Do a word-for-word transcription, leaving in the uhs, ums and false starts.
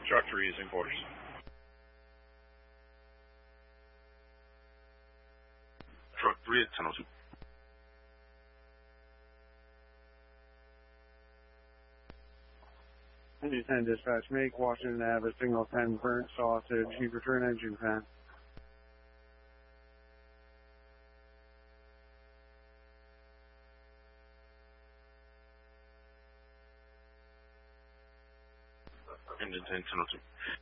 Truck three using quarters. Truck three at ten oh two. Engine ten dispatch, make Washington Ave signal ten burnt sausage. You return engine ten. Engine ten, ten oh two.